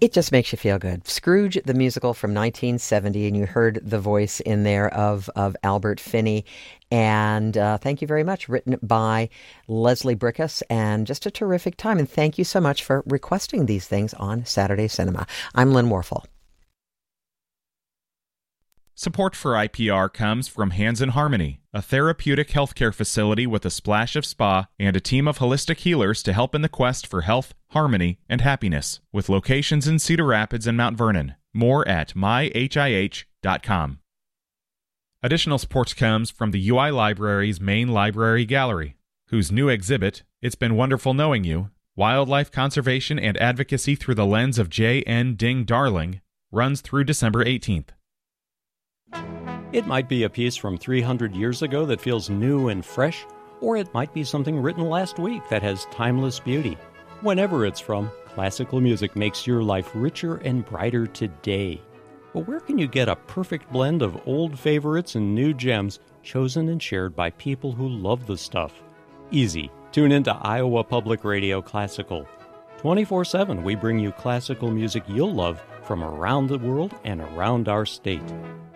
It just makes you feel good. Scrooge, the musical from 1970, and you heard the voice in there of Albert Finney. And thank you very much. Written by Leslie Brickus, and just a terrific time. And thank you so much for requesting these things on Saturday Cinema. I'm Lynn Warfel. Support for IPR comes from Hands in Harmony, a therapeutic healthcare facility with a splash of spa and a team of holistic healers to help in the quest for health, harmony, and happiness, with locations in Cedar Rapids and Mount Vernon. More at myhih.com. Additional support comes from the UI Library's main library gallery, whose new exhibit, It's Been Wonderful Knowing You, Wildlife Conservation and Advocacy Through the Lens of J.N. Ding Darling, runs through December 18th. It might be a piece from 300 years ago that feels new and fresh, or it might be something written last week that has timeless beauty. Whenever it's from, classical music makes your life richer and brighter today. But where can you get a perfect blend of old favorites and new gems chosen and shared by people who love the stuff? Easy. Tune into Iowa Public Radio Classical. 24/7 we bring you classical music you'll love from around the world and around our state.